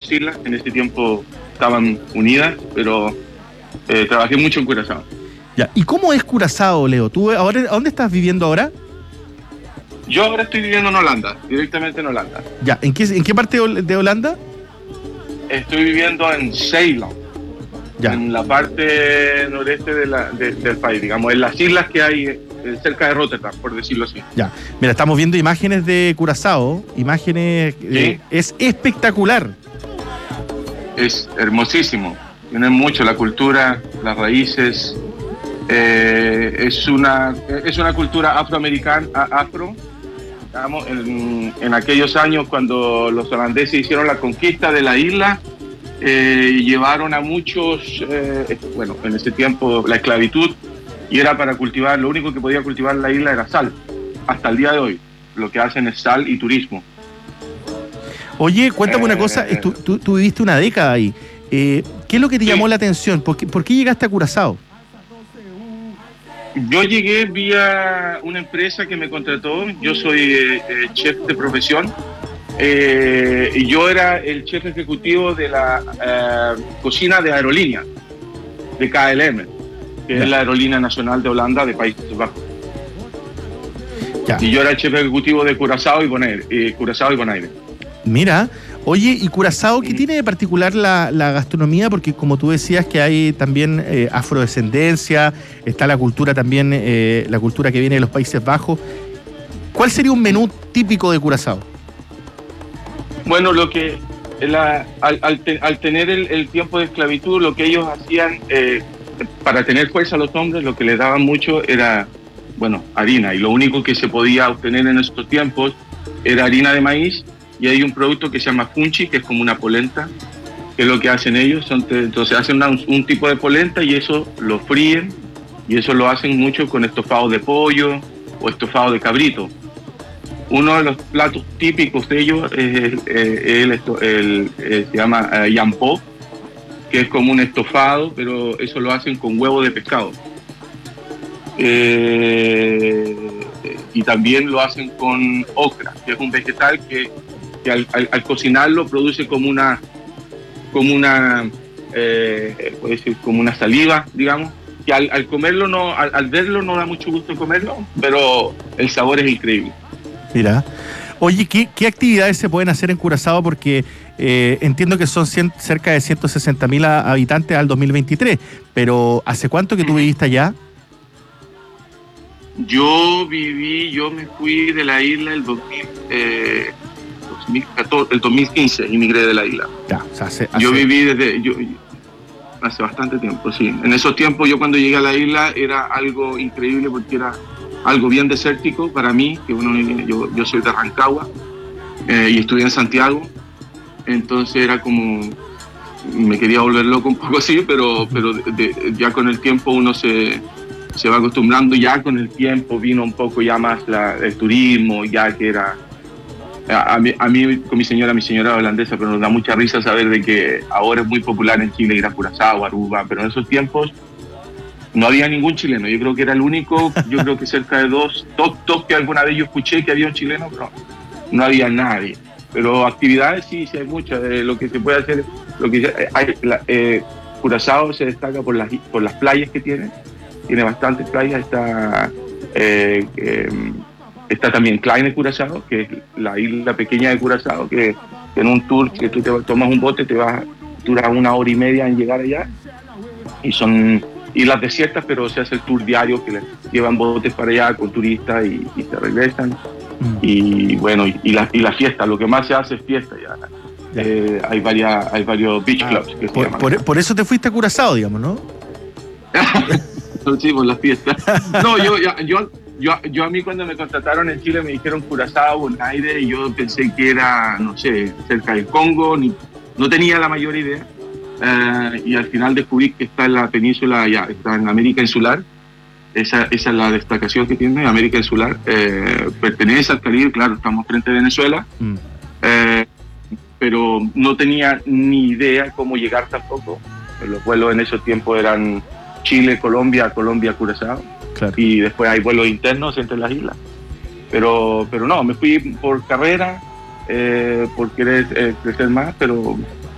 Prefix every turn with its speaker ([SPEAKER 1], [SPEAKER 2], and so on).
[SPEAKER 1] dos islas, en ese tiempo estaban unidas, pero trabajé mucho en Curazao.
[SPEAKER 2] Ya. ¿Y cómo es Curazao, Leo? ¿Tú ahora, ¿a dónde estás viviendo ahora?
[SPEAKER 1] Yo ahora estoy viviendo en Holanda, directamente en Holanda.
[SPEAKER 2] Ya. ¿En qué parte de Holanda?
[SPEAKER 1] Estoy viviendo en Zeeland,
[SPEAKER 2] Ya.
[SPEAKER 1] en la parte noreste del país, digamos, en las islas que hay cerca de Rotterdam, por decirlo así.
[SPEAKER 2] Ya. Mira, estamos viendo imágenes de Curazao, imágenes...
[SPEAKER 1] Sí.
[SPEAKER 2] Es espectacular.
[SPEAKER 1] Es hermosísimo, tiene mucho la cultura, las raíces, es una cultura afroamericana, digamos, en aquellos años cuando los holandeses hicieron la conquista de la isla, llevaron a muchos, en ese tiempo la esclavitud, y era para cultivar, lo único que podía cultivar la isla era sal, hasta el día de hoy, lo que hacen es sal y turismo.
[SPEAKER 2] Oye, cuéntame una cosa, tú viviste una década ahí. ¿Qué es lo que te llamó la atención? ¿Por qué llegaste a Curazao?
[SPEAKER 1] Yo llegué vía una empresa que me contrató. Yo soy chef de profesión. Y yo era el chef ejecutivo de la cocina de aerolínea, de KLM, que es la aerolínea nacional de Holanda de Países Bajos.
[SPEAKER 2] Ya.
[SPEAKER 1] Y yo era el chef ejecutivo de Curazao y Bonaire.
[SPEAKER 2] Mira, oye, ¿y Curazao qué tiene de particular la gastronomía? Porque como tú decías que hay también afrodescendencia, está la cultura también, la cultura que viene de los Países Bajos. ¿Cuál sería un menú típico de Curazao?
[SPEAKER 1] Bueno, lo que al tener el tiempo de esclavitud, lo que ellos hacían para tener fuerza a los hombres, lo que les daban mucho era, harina. Y lo único que se podía obtener en estos tiempos era harina de maíz. Y hay un producto que se llama funchi, que es como una polenta, que es lo que hacen ellos. Entonces hacen un tipo de polenta y eso lo fríen, y eso lo hacen mucho con estofado de pollo o estofado de cabrito. Uno de los platos típicos de ellos se llama yampo, que es como un estofado, pero eso lo hacen con huevo de pescado. Y también lo hacen con okra, que es un vegetal que al cocinarlo produce como una saliva, digamos, que al comerlo al verlo no da mucho gusto comerlo, pero el sabor es increíble.
[SPEAKER 2] Mira, oye, ¿qué actividades se pueden hacer en Curazao? Porque entiendo que son cerca de 160.000 habitantes al 2023, pero ¿hace cuánto que tú viviste allá?
[SPEAKER 1] Yo me fui de la isla el 2015, emigré de la isla.
[SPEAKER 2] Ya, o sea,
[SPEAKER 1] yo viví hace bastante tiempo, sí. En esos tiempos yo cuando llegué a la isla era algo increíble porque era algo bien desértico para mí, que yo soy de Rancagua y estudié en Santiago, entonces era como, me quería volver loco un poco así, pero ya con el tiempo uno se va acostumbrando, ya con el tiempo vino un poco ya más el turismo, ya que era... A mí con mi señora holandesa, pero nos da mucha risa saber de que ahora es muy popular en Chile ir a Curazao, Aruba, pero en esos tiempos no había ningún chileno. Yo creo que era el único, yo creo que cerca de dos que alguna vez yo escuché que había un chileno, pero no había nadie. Pero actividades sí hay muchas. Lo que se puede hacer, Curazao se destaca por las playas que tiene bastantes playas. Está también Kleine Curazao, que es la isla pequeña de Curazao, que en un tour que tú te tomas un bote, dura 1 hora y media en llegar allá, y son islas desiertas, pero se hace el tour diario, que les llevan botes para allá con turistas y se regresan. Y bueno, y la fiesta, lo que más se hace es fiesta ya. Hay varios beach clubs que se llaman.
[SPEAKER 2] Por eso te fuiste a Curazao, digamos, ¿no?
[SPEAKER 1] Sí, por las fiestas. No, yo a mí cuando me contrataron en Chile me dijeron Curazao, Bonaire, y yo pensé que era, no sé, cerca del Congo, no tenía la mayor idea. Y al final descubrí que está en la península, ya está en América Insular. Esa es la destacación que tiene América Insular. Pertenece al Caribe, claro, estamos frente a Venezuela. Pero no tenía ni idea cómo llegar tampoco. Los vuelos en esos tiempos eran Chile, Colombia, Curazao. Claro. Y después hay vuelos internos entre las islas. Pero no, me fui por carrera, por querer crecer más, pero